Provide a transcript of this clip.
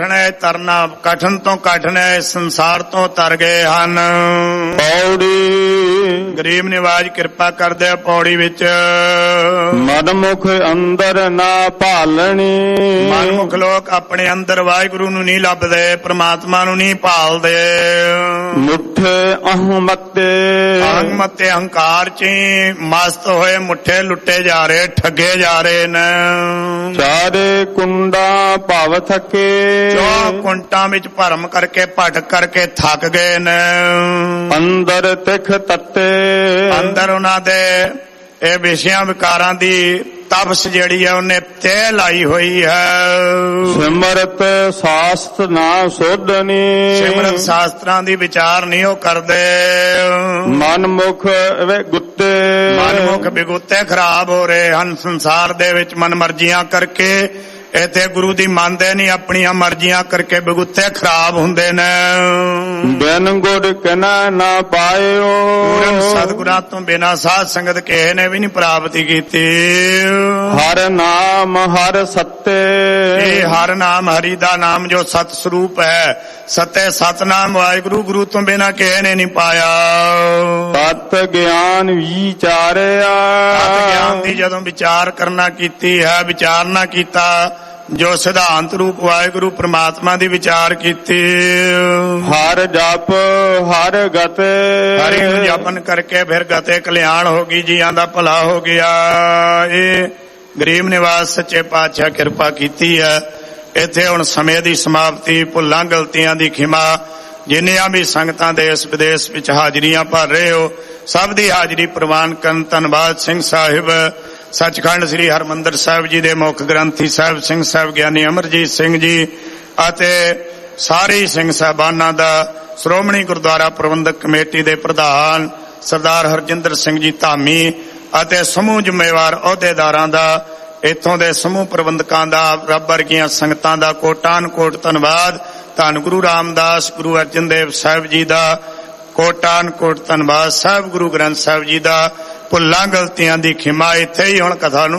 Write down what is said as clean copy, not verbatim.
ਤਰਨਾ ਕਠਨ ਤੋਂ ਕਠਨ ਸੰਸਾਰ ਤੋਂ ਤਰ ਗਏ ਹਨ। ਪੌੜੀ। ਗਰੀਬ ਨਿਵਾਜ ਕਿਰਪਾ ਕਰਦੇ ਆ ਪੌੜੀ ਵਿੱਚ। ਮਨਮੁਖ ਅੰਦਰ ਨਾ ਭਾਲਣੀ। ਮਨਮੁਖ ਲੋਕ ਆਪਣੇ ਅੰਦਰ ਵਾਹਿਗੁਰੂ ਨੂੰ ਨਹੀਂ ਲੱਭਦੇ, ਪ੍ਰਮਾਤਮਾ ਨੂੰ ਨਹੀਂ ਭਾਲਦੇ। ਮੁੱਠੇ ਅਹਮਤੇ। ਅਹੰਮਤੇ ਅਹੰਕਾਰ ਚ ਮਸਤ ਹੋਏ ਮੁੱਠੇ ਲੁੱਟੇ ਜਾ ਰਹੇ, ਠੱਗੇ ਜਾ ਰਹੇ ਨੇ। ਚਾਰੇ ਕੁੰਡਾ ਭਵ ਥਕੇ। ਜੋ ਕੁੰਟਾਂ ਵਿੱਚ ਭਰਮ ਕਰਕੇ ਭਟਕ ਕਰਕੇ ਥੱਕ ਗਏ ਨੇ। ਅੰਦਰ ਤਿਖ ਤੱਤੇ। ਅੰਦਰ ਉਹਨਾਂ ਦੇ ਇਹ ਵਿਸ਼ਿਆਂ ਵਿਕਾਰਾਂ ਦੀ ਤਪਸ ਜਿਹੜੀ ਹੈ ਉਹਨੇ ਤਹਿ ਲਾਈ ਹੋਈ ਹੈ। ਸਿਮਰਤ ਸ਼ਾਸਤਰ ਨਾ ਸੋਧਨੀ। ਸਿਮਰਤ ਸ਼ਾਸਤਰਾਂ ਦੀ ਵਿਚਾਰ ਨਹੀਂ ਉਹ ਕਰਦੇ। ਮਨਮੁਖ ਵੇ ਗੁੱਤੇ। ਮਨਮੁਖ ਬਿਗੁੱਤੇ ਖਰਾਬ ਹੋ ਰਹੇ ਹਨ ਸੰਸਾਰ ਦੇ ਵਿੱਚ ਮਨ ਮਰਜ਼ੀਆਂ ਕਰਕੇ। ਇੱਥੇ ਗੁਰੂ ਦੀ ਮੰਨਦੇ ਨਹੀਂ, ਆਪਣੀਆਂ ਮਰਜ਼ੀਆਂ ਕਰਕੇ ਬਿਗੁੱਤੇ ਖਰਾਬ ਹੁੰਦੇ ਨੇ। ਬਿਨ ਗੁਰ ਕਨਾ ਨਾ ਪਾਇਓ। ਪੂਰਨ ਸਤਿਗੁਰਾਂ ਤੋਂ ਬਿਨਾਂ ਸਾਧ ਸੰਗਤ ਕਿਸੇ ਨੇ ਵੀ ਨਹੀਂ ਪ੍ਰਾਪਤੀ ਕੀਤੀ। ਹਰ ਨਾਮ ਹਰ ਸੱਤੇ। ਇਹ ਹਰ ਨਾਮ ਹਰੀ ਦਾ ਨਾਮ ਜੋ ਸਤ ਸਰੂਪ ਹੈ, ਸਤੇ ਸਤਨਾਮ ਵਾਹਿਗੁਰੂ, ਗੁਰੂ ਤੋਂ ਬਿਨਾਂ ਕਿਸੇ ਨੇ ਨਹੀਂ ਪਾਇਆ। ਤਤ ਗਿਆਨ ਵਿਚਾਰਿਆ। ਤਤ ਗਿਆਨ ਦੀ ਜਦੋਂ ਵਿਚਾਰ ਕਰਨਾ ਕੀਤੀ ਹੈ, ਵਿਚਾਰਨਾ ਕੀਤਾ, ਜੋ ਸਿਧਾਂਤ ਰੂਪ ਵਾਹਿਗੁਰੂ ਪ੍ਰਮਾਤਮਾ ਦੀ ਵਿਚਾਰ ਕੀਤੀ। ਹਰ ਜਪ ਹਰ ਗਤੇ। ਹਰੀ ਨੂੰ ਜਪਨ ਕਰਕੇ ਫਿਰ ਗਤੇ ਕਲਿਆਣ ਹੋ ਗਈ, ਜੀਆਂ ਦਾ ਭਲਾ ਹੋ ਗਿਆ। ਇਹ ਗਰੀਬ ਨਿਵਾਸ ਸੱਚੇ ਪਾਤਸ਼ਾਹ ਕਿਰਪਾ ਕੀਤੀ ਹੈ। ਇੱਥੇ ਹੁਣ ਸਮੇਂ ਦੀ ਸਮਾਪਤੀ, ਭੁੱਲਾਂ ਗਲਤੀਆਂ ਦੀ ਖਿਮਾ। ਜਿੰਨੀਆਂ ਵੀ ਸੰਗਤਾਂ ਦੇਸ਼ ਵਿਦੇਸ਼ ਵਿੱਚ ਹਾਜ਼ਰੀਆਂ ਭਰ ਰਹੇ ਹੋ, ਸਭ ਦੀ ਹਾਜ਼ਰੀ ਪ੍ਰਵਾਨ ਕਰਨ। ਧੰਨਵਾਦ ਸਿੰਘ ਸਾਹਿਬ ਸੱਚਖੰਡ ਸ੍ਰੀ ਹਰਿਮੰਦਰ ਸਾਹਿਬ ਜੀ ਦੇ ਮੁੱਖ ਗ੍ਰੰਥੀ ਸਾਹਿਬ ਸਿੰਘ ਸਾਹਿਬ ਗਿਆਨੀ ਅਮਰਜੀਤ ਸਿੰਘ ਜੀ ਅਤੇ ਸਾਰੇ ਸਿੰਘ ਸਾਹਿਬਾਨਾਂ ਦਾ, ਸ਼੍ਰੋਮਣੀ ਗੁਰਦੁਆਰਾ ਪ੍ਰਬੰਧਕ ਕਮੇਟੀ ਦੇ ਪ੍ਰਧਾਨ ਸਰਦਾਰ ਹਰਜਿੰਦਰ ਸਿੰਘ ਜੀ ਧਾਮੀ ਅਤੇ ਸਮੂਹ ਜ਼ਿੰਮੇਵਾਰ ਅਹੁਦੇਦਾਰਾਂ ਦਾ, ਇੱਥੋਂ ਦੇ ਸਮੂਹ ਪ੍ਰਬੰਧਕਾਂ ਦਾ, ਰੱਬ ਵਰਗੀਆਂ ਸੰਗਤਾਂ ਦਾ ਕੋਟਾਨ ਕੋਟ ਧੰਨਵਾਦ। ਧੰਨ ਗੁਰੂ ਰਾਮਦਾਸ ਗੁਰੂ ਅਰਜਨ ਦੇਵ ਸਾਹਿਬ ਜੀ ਦਾ ਕੋਟਾਨ ਕੋਟ ਧੰਨਵਾਦ। ਸਾਹਿਬ ਗੁਰੂ ਗ੍ਰੰਥ ਸਾਹਿਬ ਜੀ ਦਾ ਭੁੱਲਾਂ ਗਲਤੀਆਂ ਦੀ ਖਿਮਾ। ਇੱਥੇ ਹੀ ਹੁਣ ਕਥਾ ਨੂੰ